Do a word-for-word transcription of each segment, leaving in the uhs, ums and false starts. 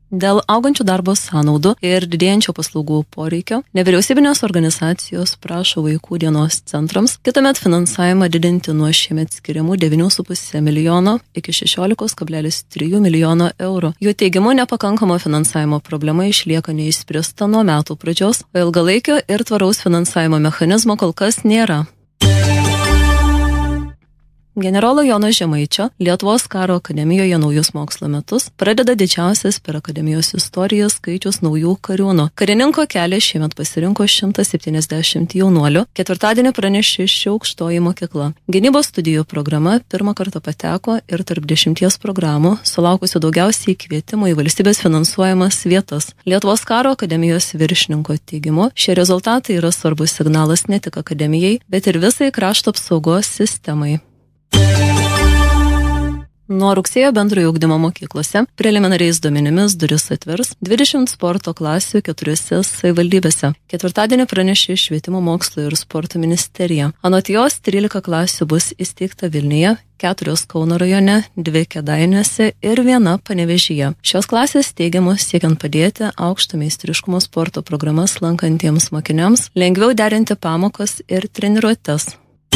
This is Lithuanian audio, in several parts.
Dėl augančių darbo sąnaudų ir didėjančio paslaugų poreikio, nevyriausybinės organizacijos prašo vaikų dienos centrams kitąmet finansavimą didinti nuo šiemet skiriamų devynių su puse milijono iki šešiolikos kablelis trijų milijono eurų. Jų teigimu nepakankamo finansavimo problema išlieka neišspręsta nuo metų pradžios, o ilgalaikio ir tvaraus finansavimo mechanizmo kol kas nėra. Generolo Jono Žemaičio Lietuvos karo akademijoje naujus mokslo metus pradeda didžiausias per akademijos istoriją skaičius naujų kariūnų. Karininko kelią šiemet pasirinko šimtas septyniasdešimt jaunuolių, ketvirtadienį pranešė ši aukštoji mokykla. Gynybos studijų programa pirmą kartą pateko ir tarp dešimties programų, sulaukusių daugiausiai kvietimų į valstybės finansuojamas vietas. Lietuvos karo akademijos viršininko teigimu, šie rezultatai yra svarbus signalas ne tik akademijai, bet ir visai krašto apsaugos sistemai. Nuo rugsėjo bendrojo ugdymo mokyklose preliminariais duomenimis duris atvers dvidešimt sporto klasių keturiose savivaldybėse. Ketvirtadienį pranešė Švietimo mokslo ir sporto ministerija. Anot jos trylika klasių bus įsteigta Vilniuje, keturios Kauno rajone, dvi Kėdainiuose ir viena Panevėžyje. Šios klasės steigiamos siekiant padėti aukšto meistriškumo sporto programas lankantiems mokiniams lengviau derinti pamokas ir treniruotes.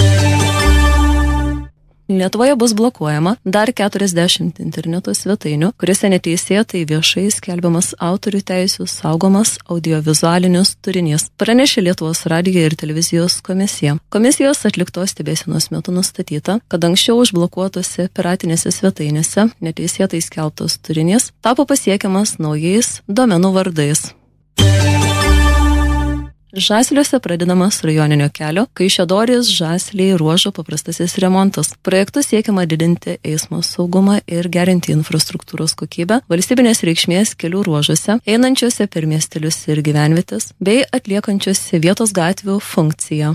Lietuvoje bus blokuojama dar keturiasdešimt interneto svetainių, kuriuose neteisėtai viešai skelbiamas autorių teisių saugomas audiovizualinis turinys, pranešė Lietuvos radijo ir televizijos komisija. Komisijos atliktos stebėsenos metu nustatyta, kad anksčiau užblokuotose piratinėse svetainėse neteisėtai skelbtas turinys tapo pasiekiamas naujais domenų vardais. Žasliuose pradedamas rajoninio kelio Kaišiadorės Žasliai ruožo paprastasis remontas. Projektu siekiama didinti eismo saugumą ir gerinti infrastruktūros kokybę valstybinės reikšmės kelių ruožuose, einančiuose per miestelius ir gyvenvietes, bei atliekančiuose vietos gatvių funkciją.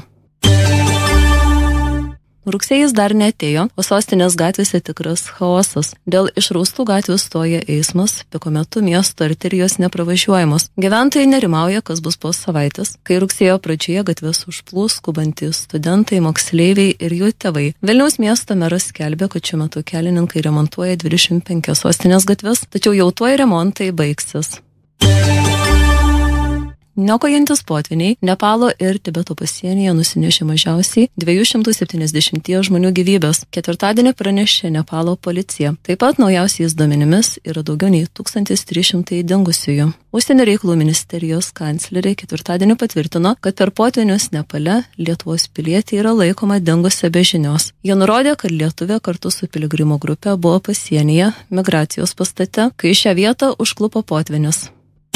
Rugsėjis dar neatėjo, o sostinės gatvėse tikras chaosas. Dėl išraustų gatvių stoja eismas, piko metu miesto arterijos nepravažiuojamos. Gyventojai nerimauja, kas bus po savaitės, kai rugsėjo pradžioje gatves užplūs skubantys studentai, moksleiviai ir jų tėvai. Vilniaus miesto meras skelbė, kad šiuo metu kelininkai remontuoja dvidešimt penkias sostinės gatves, tačiau jau tuoj remontai baigsis. Niokojantis potviniai Nepalo ir Tibeto pasienyje nusinešė mažiausiai dviejų šimtų septyniasdešimt žmonių gyvybės. Ketvirtadienį pranešė Nepalo policija. Taip pat naujausiais duomenimis yra daugiau nei tūkstantis trys šimtai dingusiųjų. Užsienio reikalų ministerijos kanclerė ketvirtadienį patvirtino, kad per potvinius Nepale Lietuvos pilietė yra laikoma dingusia be žinios. Jie nurodė, kad lietuvė kartu su piligrimų grupe buvo pasienyje migracijos pastate, kai šią vietą užklupo potvinis.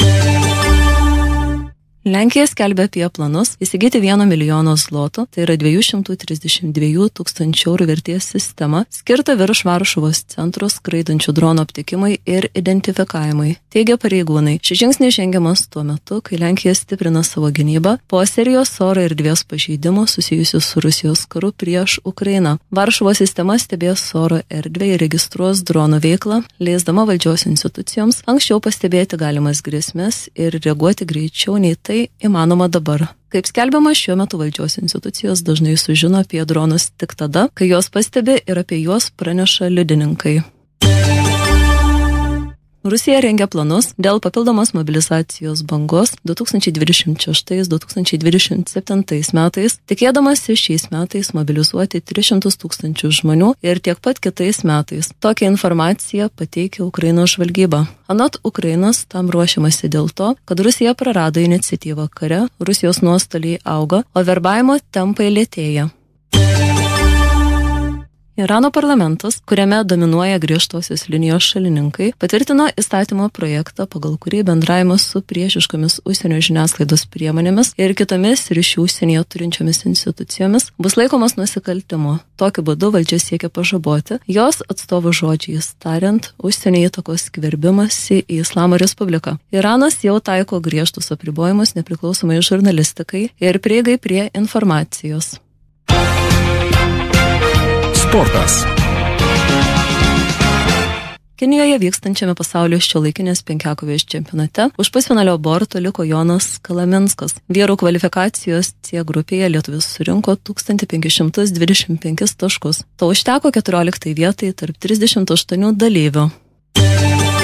Lenkija skelbia apie planus įsigyti vieno milijono zlotų, tai yra dviejų šimtų trisdešimt dviejų tūkstančių eurų vertės sistemą, skirtą virš Varšuvos centro skraidančių dronų aptikimui ir identifikavimui, teigia pareigūnai. Šis žingsnis žengiamas tuo metu, kai Lenkija stiprina savo gynybą po serijos oro erdvės pažeidimų susijusių su Rusijos karu prieš Ukrainą. Varšuvos sistema stebės oro erdvę ir registruos dronų veiklą, leisdama valdžios institucijoms anksčiau pastebėti galimas grėsmes ir reaguoti greičiau nei tai tai įmanoma dabar. Kaip skelbiama, šiuo metu valdžios institucijos dažnai sužino apie dronus tik tada, kai juos pastebi ir apie juos praneša liudininkai. Rusija rengia planus dėl papildomos mobilizacijos bangos du tūkstančiai dvidešimt šeštais - du tūkstančiai dvidešimt septintais metais, tikėdamasi šiais metais mobilizuoti tris šimtus tūkstančių žmonių ir tiek pat kitais metais. Tokią informaciją pateikia Ukrainos žvalgyba. Anot Ukrainos, tam ruošiamasi dėl to, kad Rusija prarado iniciatyvą kare, Rusijos nuostoliai auga, o verbavimo tempai lėtėja. Irano parlamentas, kuriame dominuoja griežtosios linijos šalininkai, patvirtino įstatymo projektą, pagal kurį bendravimas su priešiškomis užsienio žiniasklaidos priemonėmis ir kitomis ryšių užsienyje turinčiomis institucijomis bus laikomas nusikaltimu. Tokiu būdu valdžia siekia pažaboti jos atstovų žodžiais tariant užsienio įtakos skverbimąsi į Islamo Respubliką. Iranas jau taiko griežtus apribojimus nepriklausomai žurnalistikai ir prieigai prie informacijos. Sportas. Kinijoje vykstančiame pasaulio šiuolaikinės penkiakovės čempionate už pusfinalio borto liko Jonas Kalaminskas. Vyrų kvalifikacijos C grupėje lietuvis surinko tūkstantį penkis šimtus dvidešimt penkis taškus. To užteko keturioliktai vietai tarp trisdešimt aštuonių dalyvių.